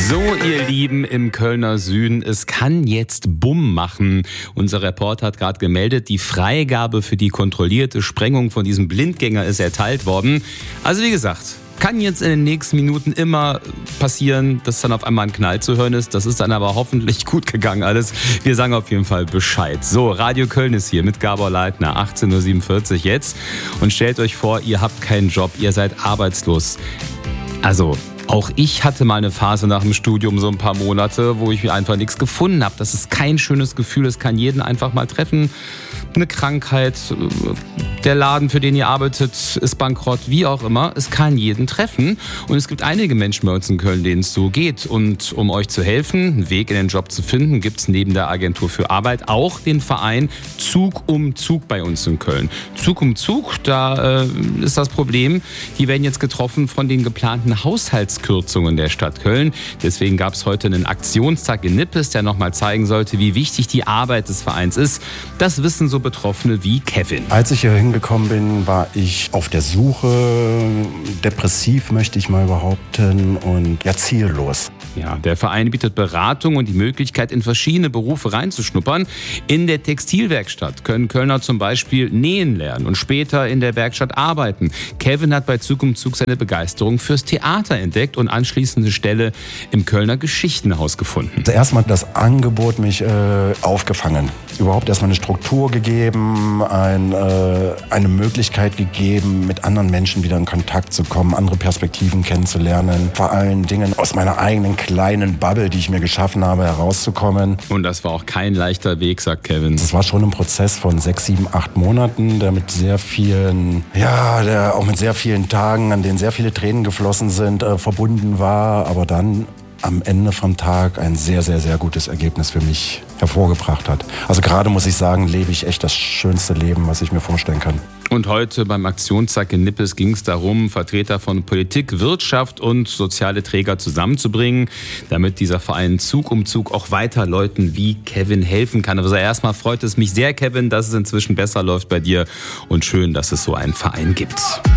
So, ihr Lieben im Kölner Süden, es kann jetzt Bumm machen. Unser Reporter hat gerade gemeldet, die Freigabe für die kontrollierte Sprengung von diesem Blindgänger ist erteilt worden. Also wie gesagt, kann jetzt in den nächsten Minuten immer passieren, dass dann auf einmal ein Knall zu hören ist. Das ist dann aber hoffentlich gut gegangen alles. Wir sagen auf jeden Fall Bescheid. So, Radio Köln ist hier mit Gabor Leitner, 18.47 Uhr jetzt. Und stellt euch vor, ihr habt keinen Job, ihr seid arbeitslos. Also, auch ich hatte mal eine Phase nach dem Studium, so ein paar Monate, wo ich einfach nichts gefunden habe. Das ist kein schönes Gefühl, es kann jeden einfach mal treffen. Eine Krankheit, der Laden, für den ihr arbeitet, ist bankrott, wie auch immer. Es kann jeden treffen. Und es gibt einige Menschen bei uns in Köln, denen es so geht. Und um euch zu helfen, einen Weg in den Job zu finden, gibt es neben der Agentur für Arbeit auch den Verein Zug um Zug bei uns in Köln. Zug um Zug, da ist das Problem, die werden jetzt getroffen von den geplanten Haushaltskürzungen der Stadt Köln. Deswegen gab es heute einen Aktionstag in Nippes, der nochmal zeigen sollte, wie wichtig die Arbeit des Vereins ist. Das wissen so Betroffene wie Kevin. Als ich hier hingekommen bin, war ich auf der Suche, depressiv möchte ich mal behaupten und ja ziellos. Ja, der Verein bietet Beratung und die Möglichkeit, in verschiedene Berufe reinzuschnuppern. In der Textilwerkstatt können Kölner zum Beispiel nähen lernen und später in der Werkstatt arbeiten. Kevin hat bei Zug um Zug seine Begeisterung fürs Theater entdeckt und anschließend eine Stelle im Kölner Geschichtenhaus gefunden. Zuerst mal das Angebot mich aufgefangen. Überhaupt erstmal eine Struktur gegeben, eine Möglichkeit gegeben, mit anderen Menschen wieder in Kontakt zu kommen, andere Perspektiven kennenzulernen, vor allen Dingen aus meiner eigenen kleinen Bubble, die ich mir geschaffen habe, herauszukommen. Und das war auch kein leichter Weg, sagt Kevin. Das war schon ein Prozess von 6, 7, 8 Monaten, der mit sehr vielen, der auch mit sehr vielen Tagen, an denen sehr viele Tränen geflossen sind, verbunden war, aber dann am Ende vom Tag ein sehr, sehr, sehr gutes Ergebnis für mich hervorgebracht hat. Also gerade muss ich sagen, lebe ich echt das schönste Leben, was ich mir vorstellen kann. Und heute beim Aktionstag in Nippes ging es darum, Vertreter von Politik, Wirtschaft und soziale Träger zusammenzubringen, damit dieser Verein Zug um Zug auch weiter Leuten wie Kevin helfen kann. Also erstmal freut es mich sehr, Kevin, dass es inzwischen besser läuft bei dir und schön, dass es so einen Verein gibt.